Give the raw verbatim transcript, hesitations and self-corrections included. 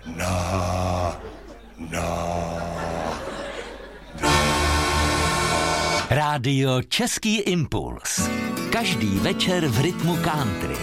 na, na, na. Rádio Český impuls. Každý večer v rytmu country.